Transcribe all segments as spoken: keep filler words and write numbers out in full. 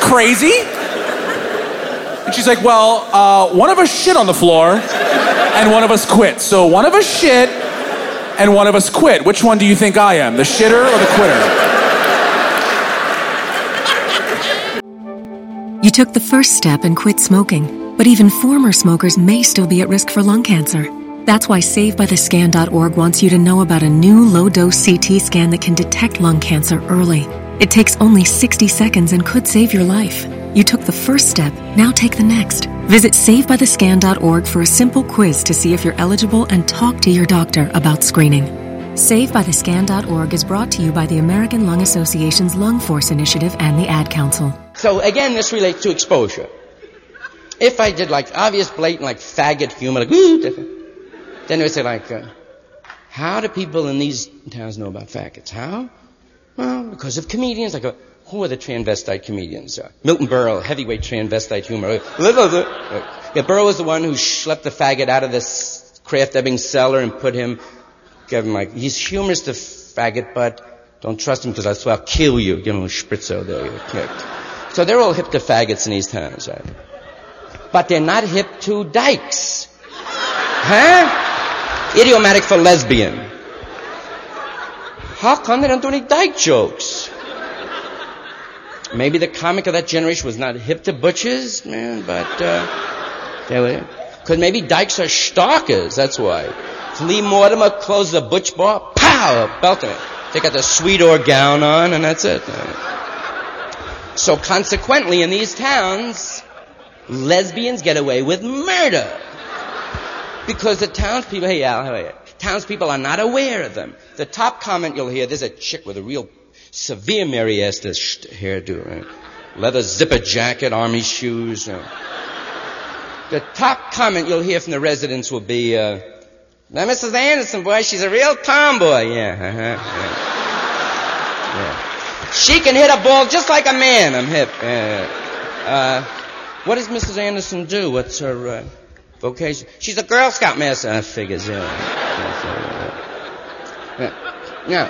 crazy? And she's like, well, uh, one of us shit on the floor and one of us quit. So one of us shit and one of us quit. Which one do you think I am, the shitter or the quitter? You took the first step and quit smoking, but even former smokers may still be at risk for lung cancer. That's why save by the scan dot org wants you to know about a new low-dose C T scan that can detect lung cancer early. It takes only sixty seconds and could save your life. You took the first step, now take the next. Visit save by the scan dot org for a simple quiz to see if you're eligible and talk to your doctor about screening. save by the scan dot org is brought to you by the American Lung Association's Lung Force Initiative and the Ad Council. So again, this relates to exposure. If I did like obvious, blatant, like faggot humor, like, ooh, then it would say like, uh, how do people in these towns know about faggots? How? Well, because of comedians. Like, uh, who are the transvestite comedians? Uh, Milton Berle, heavyweight transvestite humor. Yeah, Berle was the one who schlepped the faggot out of this Kraft Ebing cellar and put him, gave him like, he's humorous to faggot, but don't trust him because I swear I'll kill you. Give him a spritzo there. You're kicked. So they're all hip to faggots in these towns, right? But they're not hip to dykes. Huh? Idiomatic for lesbian. How come they don't do any dyke jokes? Maybe the comic of that generation was not hip to butches, man, but, uh, they were, because maybe dykes are stalkers, that's why. If Lee Mortimer closes a butch bar, pow, belting it. They got the Sweetor gown on, and that's it. So consequently, in these towns, lesbians get away with murder. Because the townspeople, hey Al, how are you? Townspeople are not aware of them. The top comment you'll hear, there's a chick with a real severe Mary Esther hairdo, right? Leather zipper jacket, army shoes. You know. The top comment you'll hear from the residents will be, uh, now Missus Anderson, boy, she's a real tomboy. Yeah, uh-huh, yeah. yeah. She can hit a ball just like a man. I'm hip. Uh, uh, what does Missus Anderson do? What's her uh, vocation? She's a Girl Scout master. I figures, yeah. yeah. Now,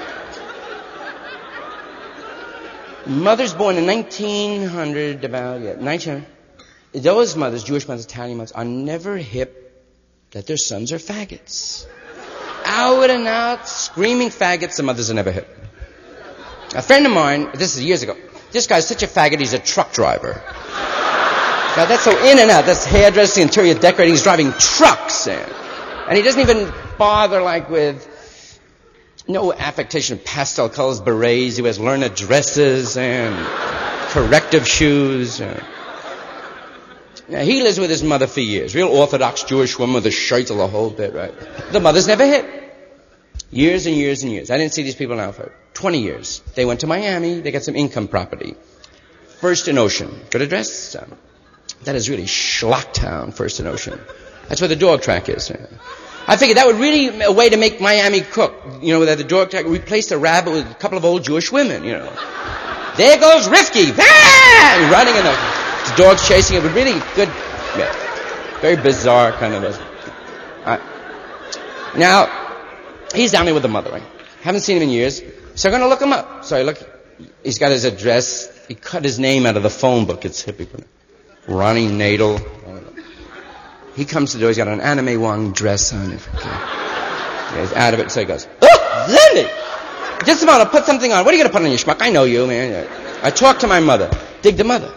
mothers born in nineteen hundred, about, yeah, nineteen hundred, those mothers, Jewish mothers, Italian mothers, are never hip that their sons are faggots. Out and out, screaming faggots, the mothers are never hip. A friend of mine, this is years ago, this guy's such a faggot, he's a truck driver. Now that's so in and out, that's hairdressing, interior decorating, he's driving trucks, and, and he doesn't even bother like with no affectation of pastel colors, berets, he wears learner dresses and corrective shoes. Uh, Now, he lives with his mother for years. Real Orthodox Jewish woman with a shirt the whole bit, right? The mother's never hit. Years and years and years. I didn't see these people now for twenty years. They went to Miami. They got some income property. First and Ocean. Good address? Um, that is really Schlocktown, First and Ocean. That's where the dog track is. Uh, I figured that would really a way to make Miami cook. You know, that the dog track, replace the rabbit with a couple of old Jewish women, you know. There goes Rifki. Ah! Running in the... The dog's chasing it, but really good, yeah, very bizarre kind of a... Uh, now, he's down there with the mother, right? Haven't seen him in years, so I'm going to look him up. So I look, he's got his address, he cut his name out of the phone book, it's hippie. Ronnie Nadel. He comes to the door, he's got an anime Wong dress on. Okay. Yeah, he's out of it, so he goes, oh, Lindy! Just a moment, I'll put something on. What are you going to put on your schmuck? I know you, man. I talked to my mother. Dig the mother.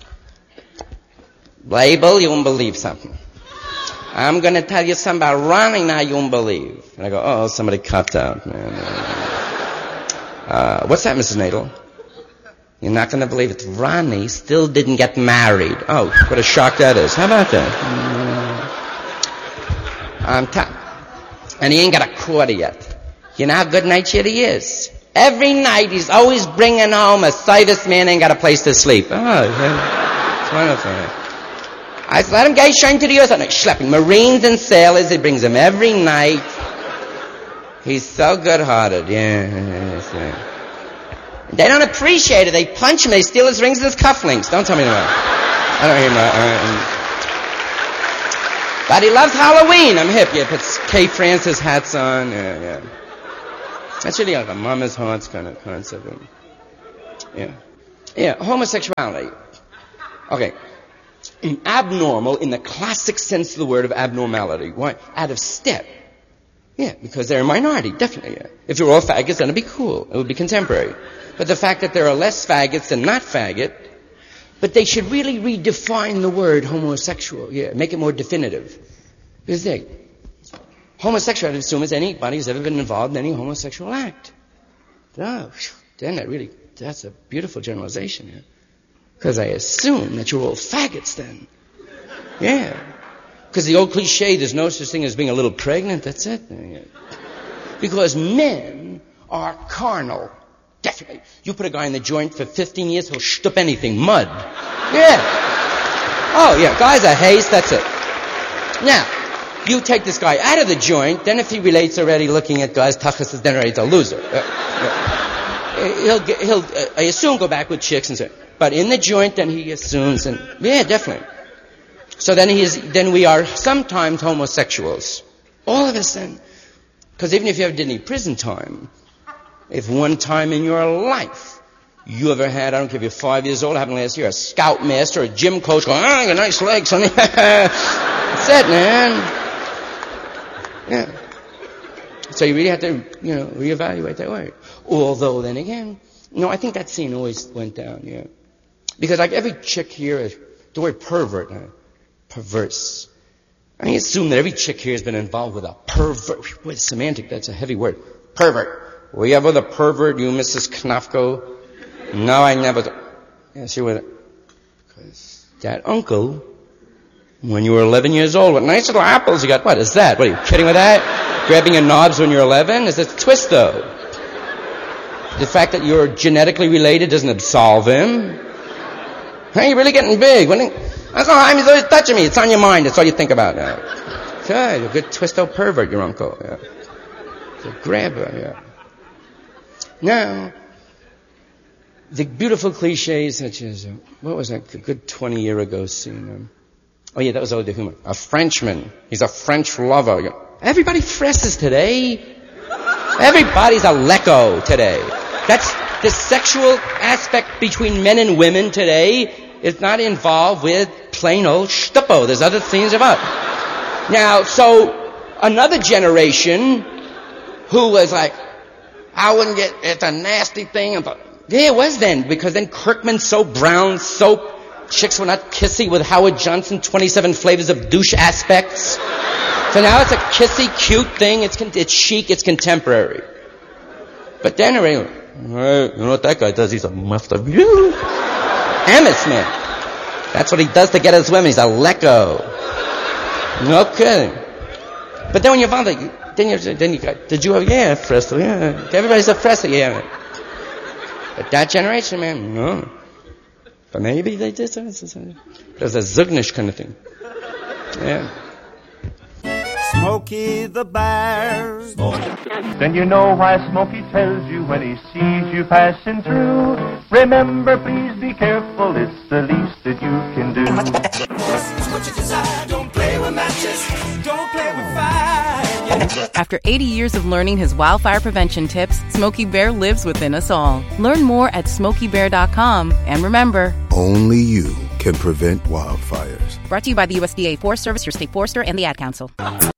Label, you won't believe something. I'm going to tell you something about Ronnie now you won't believe. And I go, oh, somebody cut out, man. Uh, what's that, Missus Nadel? You're not going to believe it. Ronnie still didn't get married. Oh, what a shock that is. How about that? Um, t- and he ain't got a quarter yet. You know how good night shit he is? Every night he's always bringing home a sightless man ain't got a place to sleep. Oh, yeah. It's wonderful. I said, let him get shine to the earth. I'm like, schlepping Marines and sailors. He brings them every night. He's so good-hearted. Yeah, yes, yeah. They don't appreciate it. They punch him. They steal his rings and his cufflinks. Don't tell me that. I don't hear that. But he loves Halloween. I'm hip. Yeah, puts Kay Francis hats on. Yeah, yeah. That's really like a mama's hearts kind of concept. Yeah. Yeah, homosexuality. Okay. Abnormal in the classic sense of the word of abnormality. Why? Out of step. Yeah, because they're a minority, definitely. Yeah. If you're all faggots, then it'd be cool. It would be contemporary. But the fact that there are less faggots than not faggot, but they should really redefine the word homosexual. Yeah, make it more definitive. Because they, homosexual, I assume, is anybody who's ever been involved in any homosexual act. Oh, then that really, that's a beautiful generalization here. Because I assume that you're all faggots then. Yeah. Because the old cliche, there's no such thing as being a little pregnant, that's it. Because men are carnal. Definitely. You put a guy in the joint for fifteen years, he'll shtup anything. Mud. Yeah. Oh, yeah. Guys are haste, that's it. Now, you take this guy out of the joint, then if he relates already looking at guys, tachas, then he's a loser. Uh, uh, he'll, get, he'll uh, I assume, go back with chicks and so. But in the joint, then he assumes, and yeah, definitely. So then he is, then we are sometimes homosexuals. All of us then. Because even if you ever did any prison time, if one time in your life you ever had, I don't care if you're five years old, happened last year, a scoutmaster, a gym coach going, ah, your nice legs, honey. That's it, man. Yeah. So you really have to, you know, reevaluate that way. Although then again, no, I think that scene always went down, yeah. Because like every chick here, the word pervert, uh, perverse. I assume that every chick here has been involved with a pervert. Wait, semantic, that's a heavy word. Pervert. Were you ever the pervert, you Missus Knafko? No, I never. Th- yeah, see what? Because that uncle, when you were eleven years old, with nice little apples, you got, what is that? What, are you kidding with that? Grabbing your knobs when you're eleven? Is it a twist, though? The fact that you're genetically related doesn't absolve him. Hey, you're really getting big. When he, that's all right. He's always touching me. It's on your mind. That's all you think about now. Good. A good twisto pervert, your uncle. Yeah. It's a grabber, yeah. Now, the beautiful cliches such as, uh, what was that a good twenty year ago scene? Um, oh, yeah, that was all the humor. A Frenchman. He's a French lover. You know, everybody fresses today. Everybody's a lecco today. That's the sexual aspect between men and women today is not involved with plain old shtupo. There's other things about. Now, so another generation who was like, I wouldn't get, it's a nasty thing. And yeah, it was then, because then Kirkman soap, Brown soap, chicks were not kissy with Howard Johnson, twenty-seven flavors of douche aspects. So now it's a kissy, cute thing. It's it's chic. It's contemporary. But then, hey, you know what that guy does? He's a master. Amos, man. That's what he does to get his women. He's a lecco. No kidding. But then when you found that, then you then you got, did you have, yeah, Fresco, yeah. Everybody's a Fresco, yeah. But that generation, man, no. But maybe they did. There's a Zugnish kind of thing. Yeah. Smokey the Bear. Then you know why Smokey tells you when he sees you passing through. Remember, please be careful, it's the least that you can do. It's what you desire, don't play with matches, don't play with fire. After eighty years of learning his wildfire prevention tips, Smokey Bear lives within us all. Learn more at smokey bear dot com. And remember, only you can prevent wildfires. Brought to you by the U S D A Forest Service, your state forester, and the Ad Council.